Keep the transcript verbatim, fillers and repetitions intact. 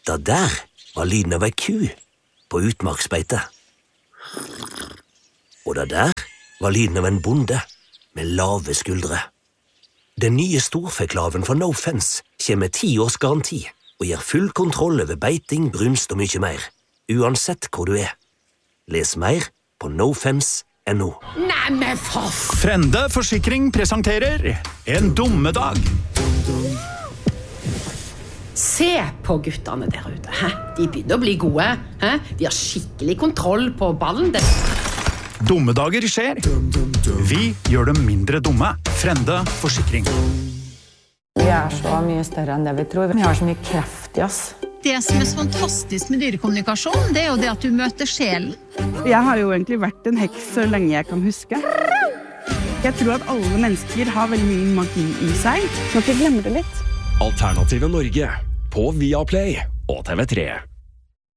Det der var lyden av ei ku på utmarksbeite. Og det der var lyden av en bonde med lave skuldre. Den nye storfeklaven fra No Fence kommer med ti års garanti og gir full kontroll over beiting, brunst og mye mer, uansett hvor du er. Les mer på nofence punktum no. Nei, men for f... Frende Forsikring presenterer En dommedag. Se på guttene der ute. Hæ? De begynner å bli gode. Hæ? De har skikkelig kontroll på ballen. Det... Dommedager skjer. Vi gjør dem mindre dumme. Frende Forsikring. Vi er så mye større enn det vi tror. Vi har så mye kreft i oss. Det som er så fantastisk med dyrekommunikasjon, det er jo det at du møter sjelen. Jeg har jo egentlig vært en heks så lenge jeg kan huske. Jeg tror at alle mennesker har veldig mye magi i seg, så at vi glemmer det litt. Alternative Norge på Viaplay og T V tre.